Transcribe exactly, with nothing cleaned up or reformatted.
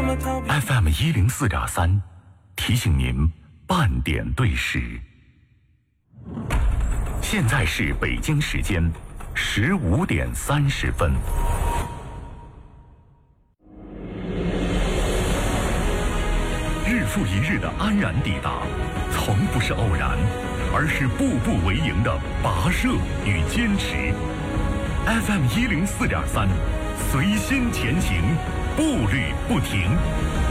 F M 一零四点三，提醒您半点对时。现在是北京时间十五点三十分。日复一日的安然抵达，从不是偶然，而是步步为营的跋涉与坚持。F M 一零四点三，随心前行，步履不停。